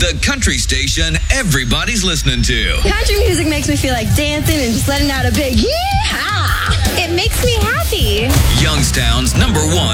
The country station everybody's listening to. Country music makes me feel like dancing and just letting out a big yee-haw. It makes me happy. Youngstown's #1